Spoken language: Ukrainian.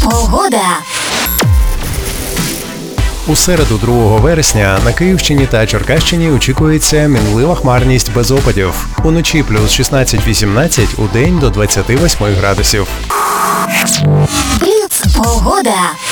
Погода. У середу 2 вересня на Київщині та Черкащині очікується мінлива хмарність без опадів. Уночі плюс 16-18, удень до 28 градусів. Бліц. Погода.